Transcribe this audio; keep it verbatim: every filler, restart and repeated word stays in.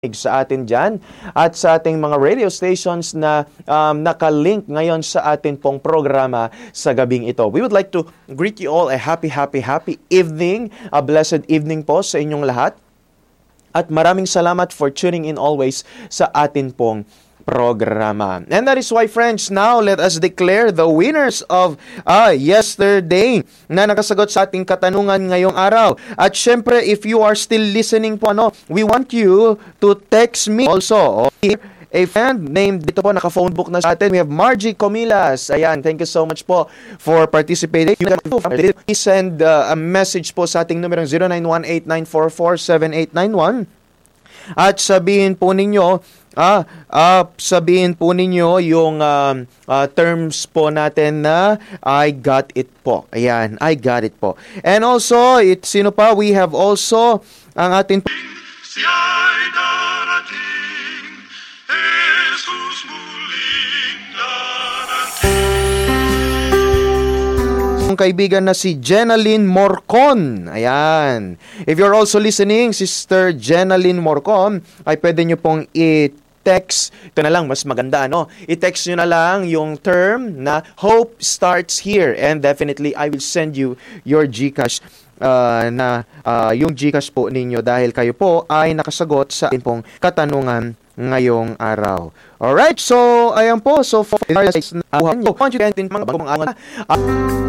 sa atin dyan at sa ating mga radio stations na um, nakalink ngayon sa atin pong programa sa gabing ito. We would like to greet you all a happy, happy, happy evening, a blessed evening po sa inyong lahat. At maraming salamat for tuning in always sa atin pong programa. And that is why, friends, now let us declare the winners of uh, yesterday na nakasagot sa ating katanungan ngayong araw. At syempre, if you are still listening po, ano, we want you to text me also. Okay? A friend named, dito po, naka-phone book na sa atin. We have Margie Comilas. Ayan, thank you so much po for participating. Please send uh, a message po sa ating numero zero nine one eight nine four four seven eight nine one. At sabihin po ninyo, ah, ah, sabihin po ninyo yung um, uh, terms po natin na I got it po. Ayan, I got it po. And also, it, sino pa? We have also ang ating Si ay darating, Jesus muling darating. kaibigan na si Jenaline Morcon. Ayan. If you're also listening, Sister Jenaline Morcon, ay pwede nyo pong i-text. Ito na lang, mas maganda, no? I-text nyo na lang yung term na Hope Starts Here. And definitely, I will send you your GCash uh, na uh, yung GCash po ninyo dahil kayo po ay nakasagot sa ating pong katanungan ngayong araw. Alright, so ayan po. So for the guys, na uh, want you to mga bagong